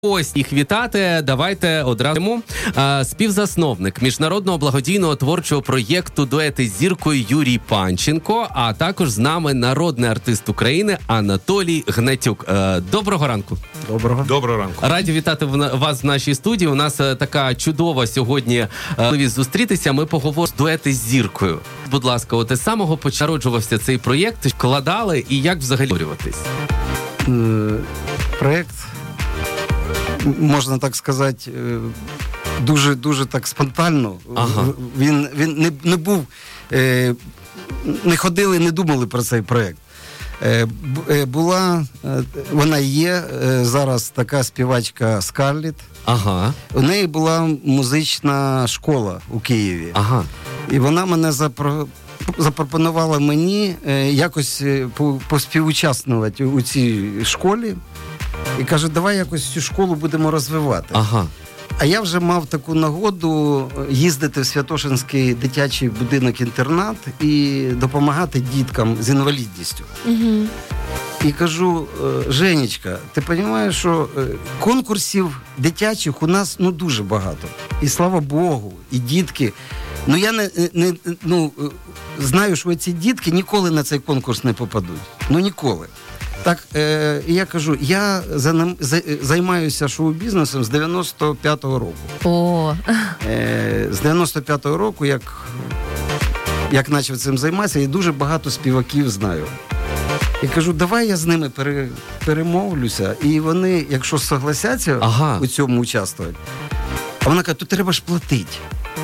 Ось їх вітати. Давайте одразу. Співзасновник міжнародного благодійного творчого проєкту «Дуети з зіркою» Юрій Панченко, а також з нами народний артист України Анатолій Гнатюк. Доброго ранку. Доброго ранку. Раді вітати вас в нашій студії. У нас така чудова сьогодні можливість зустрітися. Ми поговоримо з «Дуети з зіркою». Будь ласка, от з самого початку народжувався цей проєкт, вкладали і як взагалі створюватись? Проєкт, можна так сказати, дуже так спонтанно. Ага. Він не був, не ходили, не думали про цей проєкт. Вона є зараз така співачка Скарлетт. Ага. У неї була музична школа у Києві. Ага. І вона мене запропонувала мені якось поспівучаствувати у цій школі. І каже, давай якось цю школу будемо розвивати. Ага. А я вже мав таку нагоду їздити в Святошинський дитячий будинок-інтернат і допомагати діткам з інвалідністю. Угу. І кажу, Женечка, ти розумієш, що конкурсів дитячих у нас дуже багато. І слава Богу, і дітки. Я знаю, що ці дітки ніколи на цей конкурс не попадуть. Ніколи. Так, я кажу, я займаюся шоу-бізнесом з 95-го року. О. З 95-го року, як почав цим займатися, я дуже багато співаків знаю. І кажу, давай я з ними перемовлюся, і вони, якщо согласяться у цьому участвувати, а вона каже, то треба ж платити.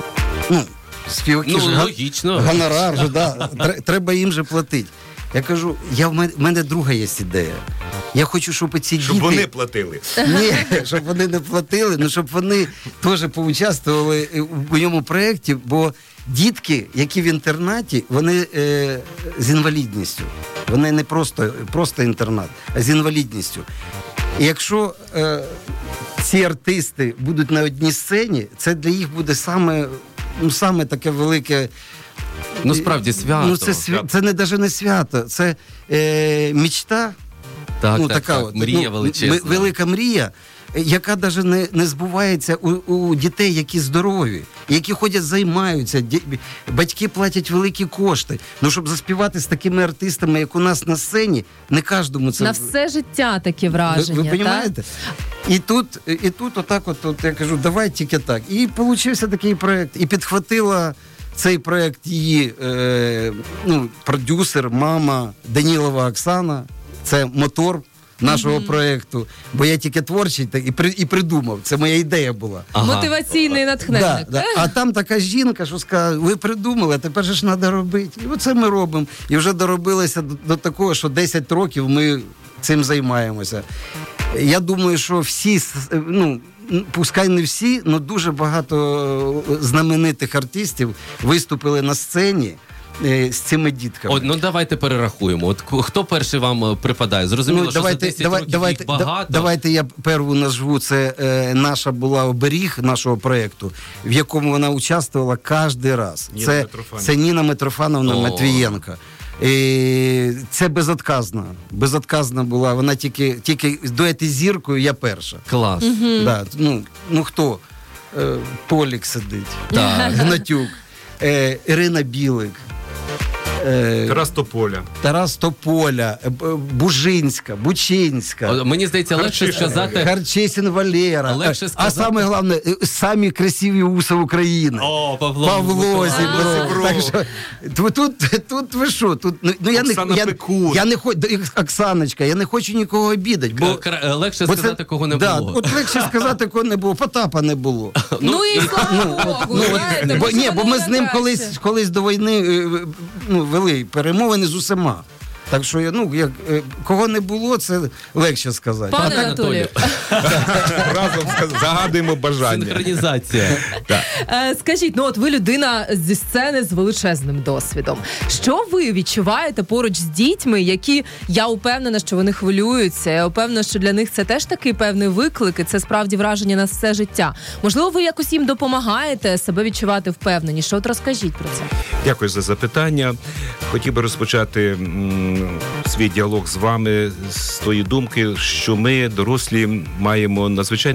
Співаки логічно. Гонорар же, да, треба їм же платити. Я кажу, в мене друга є ідея. Я хочу, щоб ці діти... Щоб вони платили. Ні, щоб вони не платили, щоб вони теж поучаствували у моєму проєкті, бо дітки, які в інтернаті, вони з інвалідністю. Вони не просто інтернат, а з інвалідністю. І якщо ці артисти будуть на одній сцені, це для їх буде саме таке велике... Справді свято. Це навіть не свято, це мечта. Так, мрія величезна. Велика мрія, яка навіть не збувається у дітей, які здорові, які ходять, займаються, батьки платять великі кошти. Щоб заспівати з такими артистами, як у нас на сцені, не кожному це... На все життя такі враження, ви розумієте? І тут отак я кажу, давай тільки так. І получився такий проєкт, і підхватила цей проєкт її продюсер, мама Данілова Оксана. Це мотор нашого проєкту. Бо я тільки творчий і придумав. Це моя ідея була. Ага. Мотиваційний натхненник. Да. А там така жінка, що сказала, ви придумали, а тепер же ж треба робити. І оце ми робимо. І вже доробилися до такого, що 10 років ми цим займаємося. Я думаю, що всі, пускай не всі, але дуже багато знаменитих артистів виступили на сцені з цими дітками. Давайте перерахуємо. Хто перший вам припадає? Зрозуміло, що за 10 років їх багато. Давайте я перву назву. Це наша була оберіг нашого проєкту, в якому вона участвувала кожен раз. Це Ніна Митрофановна Матвієнко. Це безотказна була. Вона тільки з «Дуети з зіркою» я перша. Клас. Да, хто? Толік сидить. Гнатюк. Ірина Білик. Тарас Тополя, Бужинська, Бучинська. Мені здається, легше сказати... Харчесін Валера. А саме головне, самі красиві вуса України. Павло Зібров. Так що, тут ви що? Я не хочу, Оксаночка, я не хочу нікого обідати. Легше сказати, кого не було. От легше сказати, кого не було. Потапа не було. І слава Богу, знаєте. Бо ми з ним колись до війни вели перемовини з усіма. Так що, кого не було, це легше сказати. Пане Анатолію. Разом загадуємо бажання. Синхронізація. Скажіть, ви людина зі сцени з величезним досвідом. Що ви відчуваєте поруч з дітьми, які, я упевнена, що вони хвилюються, я упевнена, що для них це теж такий певний виклик, і це справді враження на все життя. Можливо, ви якось їм допомагаєте себе відчувати впевненіше? От розкажіть про це. Дякую за запитання. Хотів би розпочати свій діалог з вами з тої думки, що ми, дорослі, маємо надзвичайно